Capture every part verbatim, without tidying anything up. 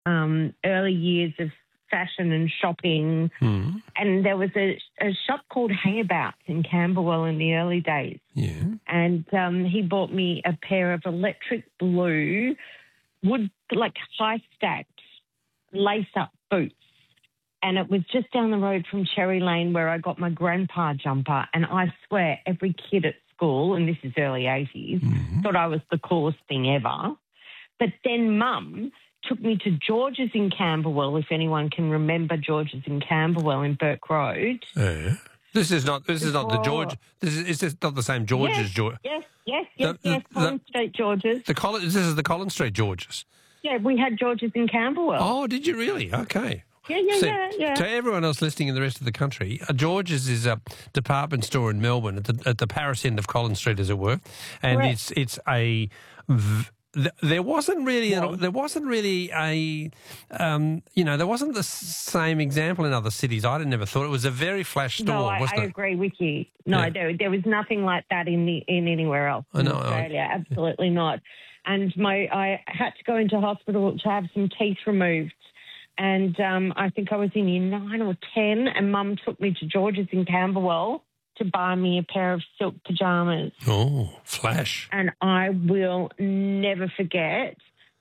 um, early years of fashion and shopping. Mm. And there was a, a shop called Hangabouts in Camberwell in the early days. Yeah. And um, he bought me a pair of electric blue, wood, like high-stacked, lace-up boots. And it was just down the road from Cherry Lane where I got my grandpa jumper. And I swear every kid at school, and this is early eighties, Mm-hmm. thought I was the coolest thing ever. But then Mum took me to George's in Camberwell, if anyone can remember George's in Camberwell in Burke Road. Yeah. This is not. This is not the George. This is. Is this not the same George's Yes, George? yes, yes, yes, The- yes, the- Collins Street George's. The Collin. This is the Collins Street George's. Yeah, we had George's in Camberwell. Oh, did you really? Okay. Yeah, yeah, See, yeah, yeah. To everyone else listening in the rest of the country, uh, George's is a department store in Melbourne at the, at the Paris end of Collins Street, as it were, and Correct. it's it's a. V- th- there wasn't really Well- an, there wasn't really a um, you know there wasn't the s- same example in other cities. I never thought it was a very flash store, No, I, wasn't I it? agree with you. No, Yeah. there there was nothing like that in the in anywhere else I in know, I- Australia. Absolutely not. And my I had to go into hospital to have some teeth removed. And um, I think I was in year nine or ten, and Mum took me to George's in Camberwell to buy me a pair of silk pyjamas. Oh, flash! And I will never forget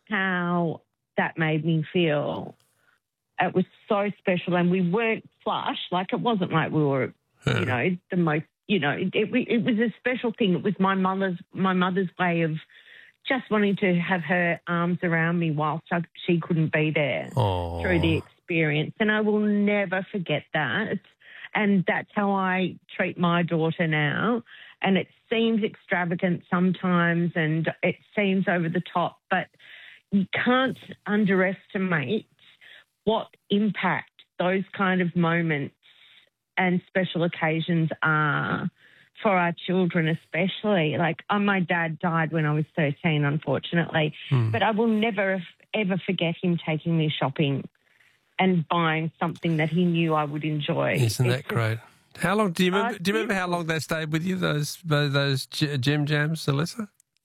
how that made me feel. It was so special, and we weren't flush. Like, it wasn't like we were, you know, the most, you know, it, it, it was a special thing. It was my mother's, my mother's way of just wanting to have her arms around me whilst I, she couldn't be there Oh, through the experience. And I will never forget that. It's, and that's how I treat my daughter now. And it seems extravagant sometimes and it seems over the top, but you can't underestimate what impact those kind of moments and special occasions are for our children especially. Like, oh, my dad died when I was thirteen, unfortunately, Hmm. but I will never, ever forget him taking me shopping and buying something that he knew I would enjoy. isn't that It's just- great? How long do you remember? Oh, do you remember how long they stayed with you? Those those G- gem jams, Alyssa?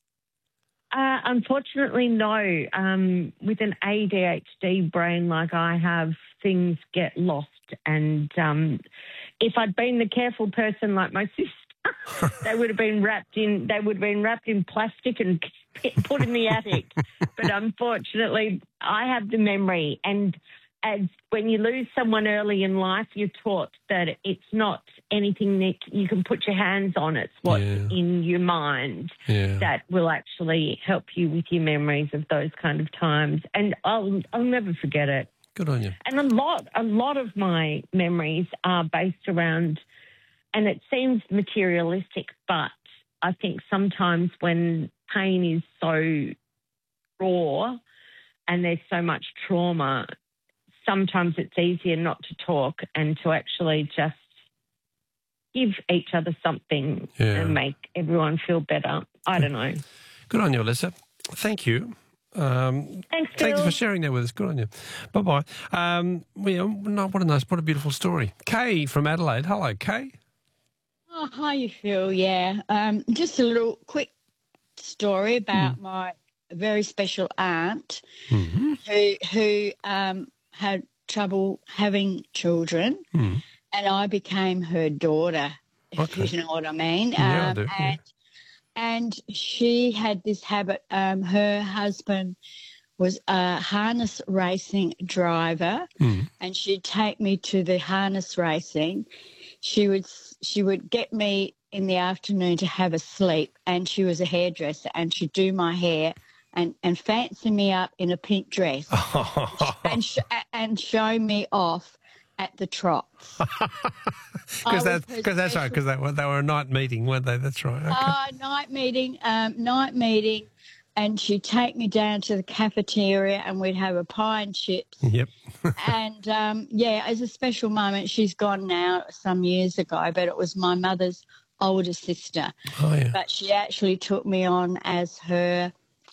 Uh, unfortunately, no. Um, with an A D H D brain like I have, things get lost. And um, if I'd been the careful person like my sister, they would have been wrapped in. They would have been wrapped in plastic and put in the attic. But unfortunately, I have the memory. And as when you lose someone early in life, you're taught that it's not anything that you can put your hands on. It's what's Yeah. in your mind Yeah. that will actually help you with your memories of those kind of times. And I'll I'll never forget it. Good on you. And a lot a lot of my memories are based around, and it seems materialistic, but I think sometimes when pain is so raw and there's so much trauma, sometimes it's easier not to talk and to actually just give each other something Yeah. and make everyone feel better. I don't know. Good on you, Alyssa. Thank you. Um, Thanks, Phil. thanks for sharing that with us. Good on you. Bye bye. Um, yeah, no, what a nice, what a beautiful story. Kay from Adelaide. Hello, Kay. Oh, hi, Phil. Yeah, um, just a little quick story about my very special aunt Mm-hmm. who who um, had trouble having children, Mm. and I became her daughter. If Okay. you know what I mean. Yeah, I Um, do, yeah. And and she had this habit. Um, her husband was a harness racing driver, Mm. and she'd take me to the harness racing. She would she would get me in the afternoon to have a sleep, and she was a hairdresser, and she'd do my hair and, and fancy me up in a pink dress and sh- and show me off at the trots. I Because was that's her because that's right. special- Because they were they were a night meeting, weren't they? That's right. Okay. Uh, night meeting, um, night meeting, and she'd take me down to the cafeteria, and we'd have a pie and chips. Yep. And um, yeah, as a special moment, she's gone now some years ago, but it was my mother's older sister. Oh yeah. But she actually took me on as her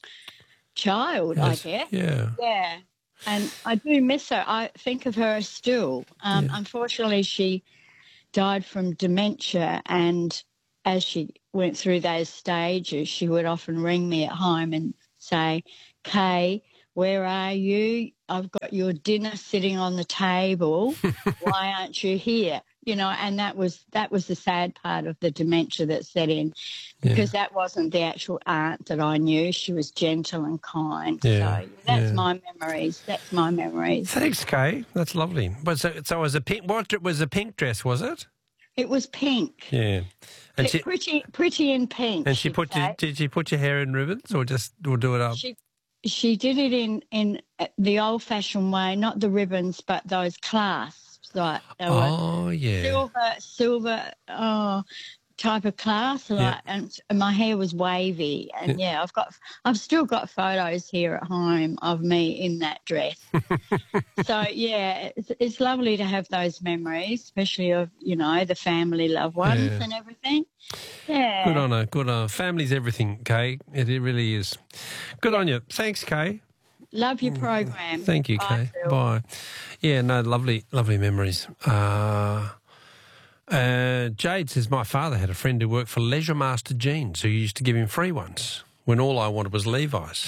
child, Yes. I guess. Yeah. Yeah. And I do miss her. I think of her still. Um, Yeah. Unfortunately, she died from dementia, and as she went through those stages, she would often ring me at home and say, Kay, where are you? I've got your dinner sitting on the table. Why aren't you here? You know, and that was that was the sad part of the dementia that set in, because yeah. that wasn't the actual aunt that I knew. She was gentle and kind. Yeah. So that's yeah. my memories. That's my memories. Thanks, Kay. That's lovely. But so, so it was a pink. What was a pink dress? Was it? It was pink. Yeah, and she, pretty, pretty in pink. And she put you, did she put your hair in ribbons or just or do it up? She, she did it in in the old-fashioned way, not the ribbons, but those clasps. Like they were oh yeah, silver, silver, oh, type of class. Like, yeah. and, and my hair was wavy, and yeah. yeah, I've got, I've still got photos here at home of me in that dress. So yeah, it's, it's lovely to have those memories, especially of you know the family, loved ones, yeah. and everything. Yeah, good on her. Good on her. Family's everything, Kay. It, it really is. Good on you. Thanks, Kay. Love your program. Thank you, Kay. Bye. Bye. Yeah, no, lovely, lovely memories. Uh, uh, Jade says, my father had a friend who worked for Leisure Master Jeans who used to give him free ones when all I wanted was Levi's.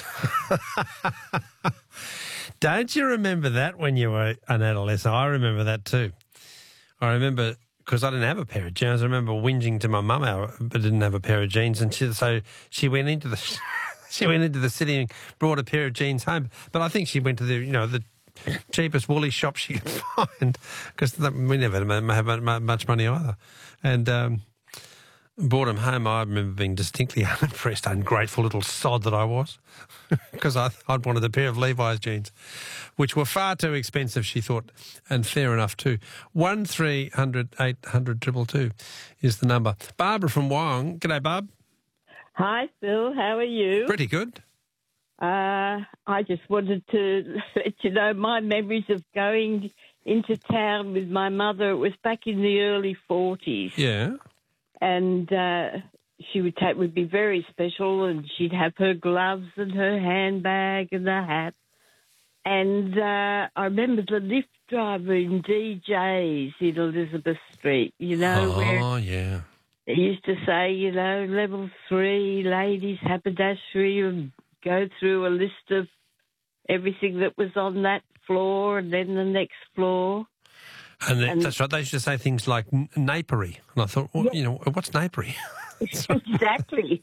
Don't you remember that when you were an adolescent? I remember that too. I remember, because I didn't have a pair of jeans, I remember whinging to my mum, but didn't have a pair of jeans, and she, so she went into the... She went into the city and brought a pair of jeans home. But I think she went to the, you know, the cheapest woolly shop she could find, because we never had much money either. And um, brought them home. I remember being distinctly unimpressed, ungrateful little sod that I was, because I'd wanted a pair of Levi's jeans, which were far too expensive, she thought, and fair enough too. one three hundred eight hundred two two two is the number. Barbara from Wyong. G'day, Barb. Hi, Phil. How are you? Pretty good. Uh, I just wanted to let you know my memories of going into town with my mother. It was back in the early forties. Yeah. And uh, she would take would be very special, and she'd have her gloves and her handbag and the hat. And uh, I remember the lift driver in D J's in Elizabeth Street, you know. Oh, where yeah. He used to say, you know, level three, ladies, haberdashery, and go through a list of everything that was on that floor and then the next floor. And, and that's right. They used to say things like napery. And I thought, well, yeah. you know, what's napery? Exactly.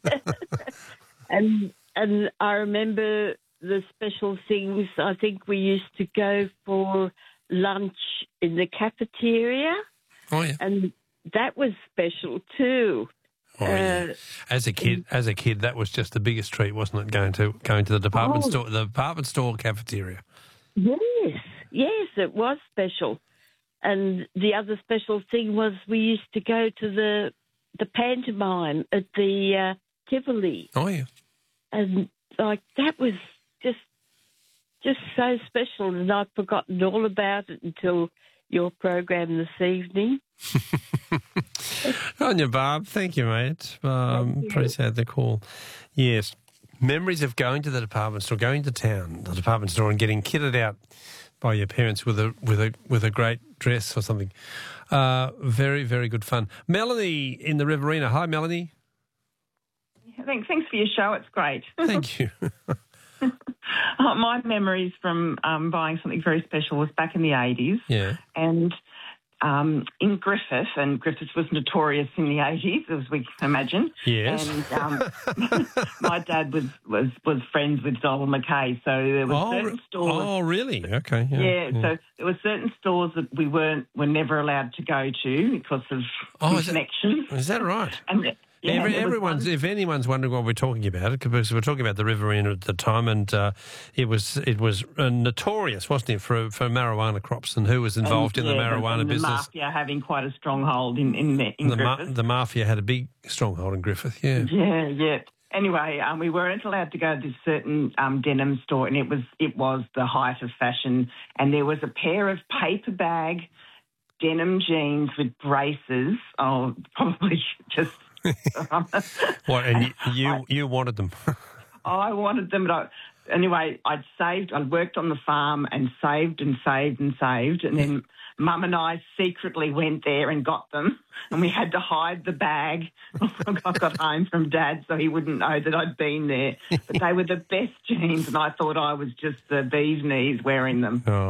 and and I remember the special things. I think we used to go for lunch in the cafeteria. Oh, yeah. And that was special too. Oh, yeah. uh, as a kid, as a kid, that was just the biggest treat, wasn't it? Going to going to the department oh, store, the department store cafeteria. Yes, yes, it was special. And the other special thing was we used to go to the the pantomime at the uh, Tivoli. Oh yeah, and like that was just just so special, and I've forgotten all about it until your program this evening. On your Barb. Thank you, mate. Um, Thank you. Appreciate the call. Yes. Memories of going to the department store, going to town, the department store, and getting kitted out by your parents with a with a with a great dress or something. Uh, very, very good fun. Melanie in the Riverina. Hi, Melanie. Thanks, thanks for your show. It's great. Thank you. uh, my memories from um, buying something very special was back in the eighties. Yeah. And um, in Griffith, and Griffith was notorious in the eighties, as we can imagine. Yes. And um, my dad was, was, was friends with Donald Mackay, so there were oh, certain stores. Oh, really? Okay. Yeah, yeah, yeah, so there were certain stores that we weren't were never allowed to go to because of oh, connections. Is, is that right? and, Yeah, Every, everyone's, if anyone's wondering what we're talking about, because we're talking about the Riverina at the time, and uh, it was it was uh, notorious, wasn't it, for for marijuana crops, and who was involved and, in yeah, the marijuana and the business? The mafia having quite a stronghold in in, the, in the Griffith. Ma- the mafia had a big stronghold in Griffith. Yeah, yeah, yeah. Anyway, um, we weren't allowed to go to this certain um, denim store, and it was it was the height of fashion, and there was a pair of paper bag denim jeans with braces. Oh, probably just. What, and you, you you wanted them? I wanted them, but I, anyway, I'd saved, I'd worked on the farm and saved and saved and saved. And then Mum and I secretly went there and got them. And we had to hide the bag when I got home from Dad so he wouldn't know that I'd been there. But they were the best jeans, and I thought I was just the bee's knees wearing them. Oh.